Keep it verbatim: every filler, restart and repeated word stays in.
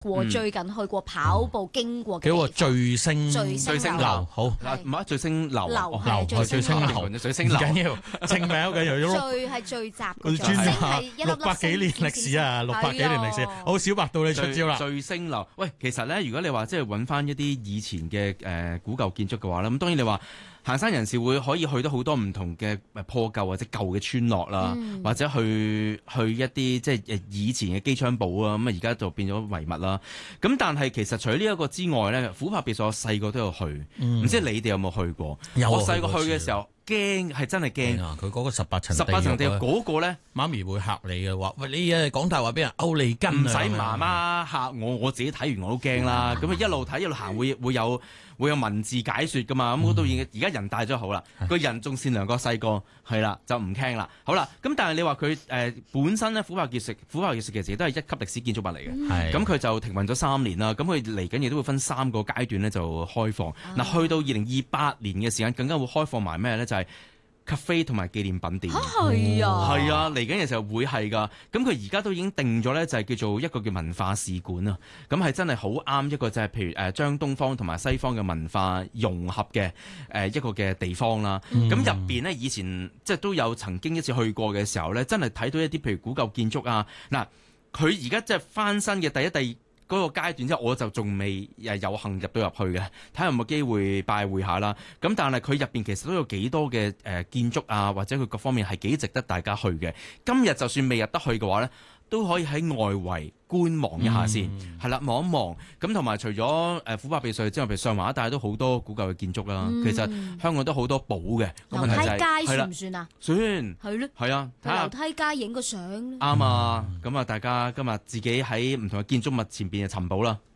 過最近去過跑步經過嘅地方， 叫個聚星聚星星樓，好嗱，唔係聚星樓啊， 樓哦係聚聚星樓， 聚星樓唔緊要，正名好緊要。 聚係聚集嘅佢聚，星專話係一粒粒六百幾年歷史啊，六百幾年歷史。好，小白到你出招啦。 聚星樓，喂，其實咧，如果你話即係揾翻一啲以前嘅誒古舊建築嘅話咧，咁當然你話行山人士會可以去到好多唔同嘅破舊或者舊嘅村落啦， 嗯、 或者去去一啲即係誒以前嘅機槍堡啊，咁啊而家就變咗遺物啦。咁但係其實除咗呢一個之外咧，琥珀別墅我細個都有去，唔、嗯、知你哋有冇去過？ 有我細個去嘅時候驚，係真係驚啊！ 佢嗰個十八層十八層地獄嗰個咧， 媽咪會嚇你嘅話，喂，你誒講大話俾人勾你筋啊！ 唔使媽媽嚇我，我自己睇完我都驚啦。咁啊一路睇一路行會會有。會有文字解說噶嘛，咁嗰度而家人大咗好啦，個、嗯、人仲善良過細個，係啦就唔驚啦。好啦，咁但係你話佢誒本身咧，琥珀別墅琥珀別墅其實都係一級歷史建築物嚟嘅，咁佢、嗯、就停運咗三年啦。咁佢嚟緊亦都會分三個階段咧就開放。嗱、啊，去到二零二八年嘅時間，更加會開放埋咩咧？就係、是cafe 同埋紀念品店， 係啊， 係啊，嚟緊嘅時候會係噶。咁佢而家都已經定咗咧，就係叫做一個叫文化使館啊。咁係真係好啱一個就係譬如誒將東方同埋西方嘅文化融合嘅誒一個嘅地方啦。咁入邊呢，以前即係都有曾經一次去過嘅時候咧，真係睇到一啲譬如古舊建築啊。嗱，佢而家即係翻新嘅第一、第二嗰個階段之後，我就仲未誒有幸入到入去嘅，睇下有冇機會拜會下啦。咁但係佢入邊其實都有幾多嘅誒建築啊，或者佢各方面係幾值得大家去嘅。今日就算未入得去嘅話咧，都可以喺外圍觀望一下先，係啦、嗯，望一望。咁同埋除咗誒琥珀別墅之外，譬如上環一帶都好多古舊嘅建築啦。嗯、其實香港都好多寶嘅。 樓梯街算唔算啊？ 算係咯， 係啊，睇下樓梯街影個相。 啱啊！咁啊，大家今日自己喺唔同嘅建築物前邊就尋寶啦。